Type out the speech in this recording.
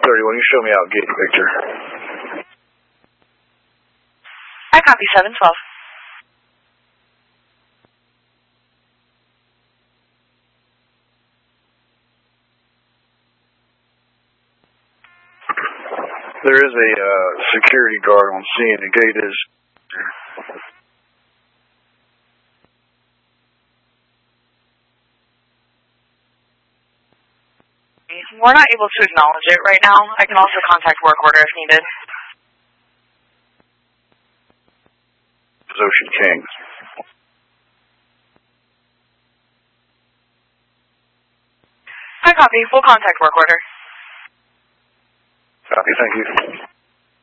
31, you show me out gate, Victor. I copy 712. There is a security guard on scene. The gate is... We're not able to acknowledge it right now. I can also contact work order if needed. Ocean King. I copy. We'll contact work order. Copy, thank you.